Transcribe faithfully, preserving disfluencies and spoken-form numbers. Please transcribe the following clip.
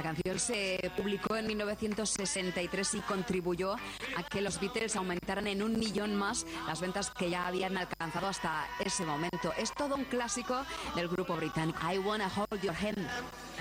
canción se publicó en mil novecientos sesenta y tres y contribuyó a que los Beatles aumentaran en un millón más las ventas que ya habían alcanzado hasta ese momento. Es todo un clásico del grupo británico. I Wanna Hold Your Hand.